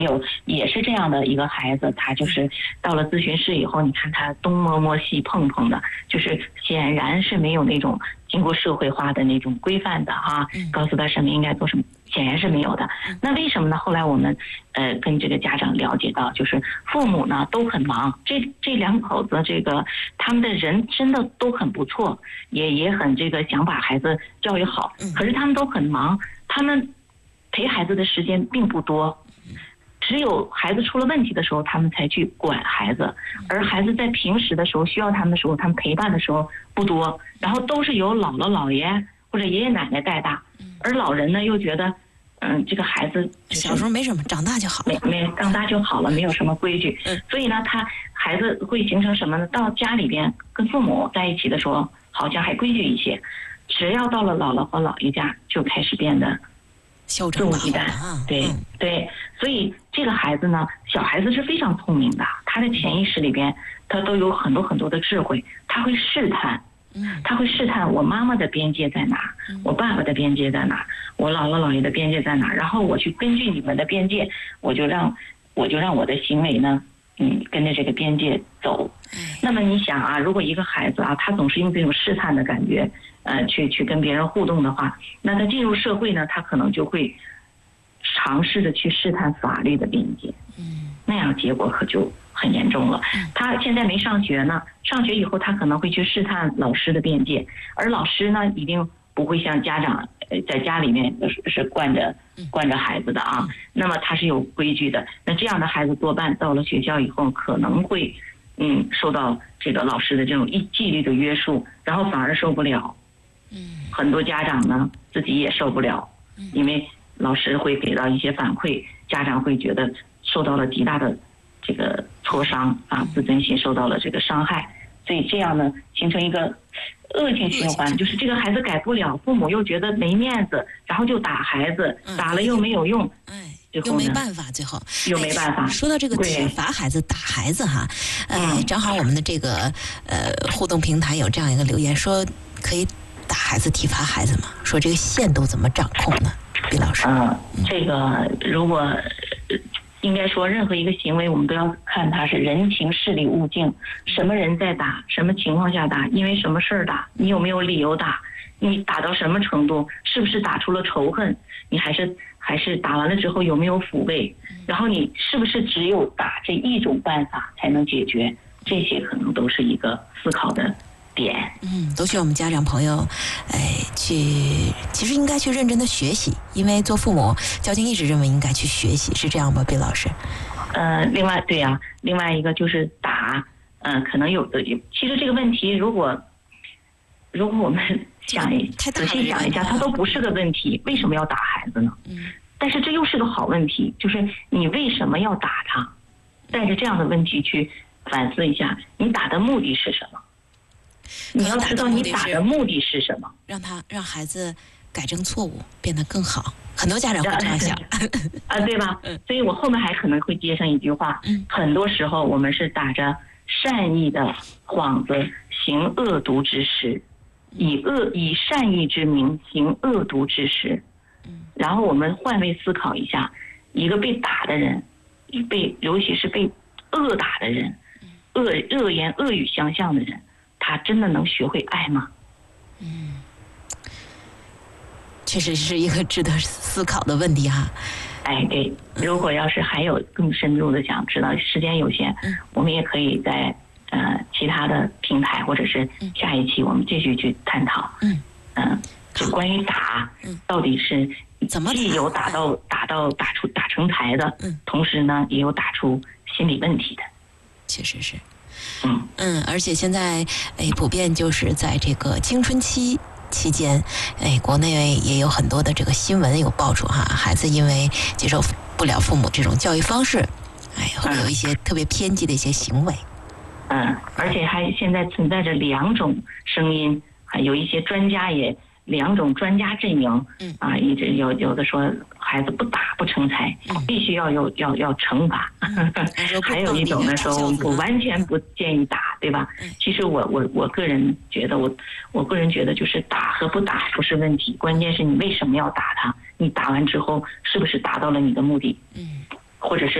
有也是这样的一个孩子，他就是到了咨询室以后，你看他东摸摸西碰碰的，就是显然是没有那种经过社会化的那种规范的哈，告诉他什么应该做什么，显然是没有的。那为什么呢？后来我们跟这个家长了解到，就是父母呢都很忙，这两口子这个他们的人真的都很不错，也很这个想把孩子教育好，可是他们都很忙，他们陪孩子的时间并不多。只有孩子出了问题的时候，他们才去管孩子，而孩子在平时的时候需要他们的时候，他们陪伴的时候不多，然后都是由姥姥姥爷或者爷爷奶奶带大，而老人呢又觉得，这个孩子小时候没什么，长大就好了， 没长大就好了，没有什么规矩，所以呢，孩子会形成什么呢？到家里边跟父母在一起的时候，好像还规矩一些，只要到了姥姥和姥爷家，就开始变得嚣张跋扈啊， 对，所以这个孩子呢，小孩子是非常聪明的，他的潜意识里边，他都有很多很多的智慧，他会试探，我妈妈的边界在哪，我爸爸的边界在哪，我姥姥姥爷的边界在哪，然后我去根据你们的边界，我就让我的行为呢，跟着这个边界走。那么你想啊，如果一个孩子啊，他总是用这种试探的感觉，去跟别人互动的话，那他进入社会呢，他可能就会尝试着去试探法律的边界，那样结果可就很严重了。他现在没上学呢，上学以后他可能会去试探老师的边界，而老师呢，一定不会像家长在家里面是惯着孩子的啊，那么他是有规矩的。那这样的孩子多半到了学校以后，可能会受到这个老师的这种纪律的约束，然后反而受不了。很多家长呢自己也受不了，因为老师会给到一些反馈，家长会觉得受到了极大的这个挫伤啊，自尊心受到了这个伤害，所以这样呢形成一个恶性循环，就是这个孩子改不了，父母又觉得没面子，然后就打孩子，打了又没有用， 又没办法，最后又没办法。 说到这个体罚孩子、打孩子哈，正好我们的这个互动平台有这样一个留言说，可以打孩子、体罚孩子吗？说这个限度怎么掌控呢？毕老师， 这个如果应该说任何一个行为，我们都要看它是人情事理物境，什么人在打，什么情况下打，因为什么事儿打，你有没有理由打，你打到什么程度，是不是打出了仇恨，你还是打完了之后有没有抚慰，然后你是不是只有打这一种办法才能解决，这些可能都是一个思考的点。 都需要我们家长朋友其实应该去认真的学习，因为做父母交警一直认为应该去学习，是这样吗？毕老师？ 另外对啊，另外一个就是打，可能有的，其实这个问题如果我们仔细想一下，它都不是个问题，为什么要打孩子呢？但是这又是个好问题，就是你为什么要打他？带着这样的问题去反思一下，你打的目的是什么？你要知道你打的目的是什么？ 让孩子改正错误，变得更好。很多家长会这样想对吧？所以我后面还可能会接上一句话，很多时候我们是打着善意的幌子行恶毒之实，以善意之名行恶毒之实。然后我们换位思考一下，一个被打的人，尤其是被恶打的人，恶言恶语相向的人，他真的能学会爱吗？ 确实是一个值得思考的问题哈。 对，如果要是还有更深入的想知道，时间有限，我们也可以在其他的平台或者是下一期我们继续去探讨。就关于打，到底是怎么既有打成才的，同时呢也有打出心理问题的。 确实是。而且现在普遍就是在这个青春期期间，国内也有很多的这个新闻有爆出哈，孩子因为接受不了父母这种教育方式，会有一些特别偏激的一些行为。 而且还现在存在着两种声音，还有一些专家也两种专家阵营，一直有的说孩子不打不成才，必须要惩罚，还有一种呢说我完全不建议打，对吧？其实我个人觉得我个人觉得就是打和不打不是问题，关键是你为什么要打他，你打完之后是不是达到了你的目的？ 或者是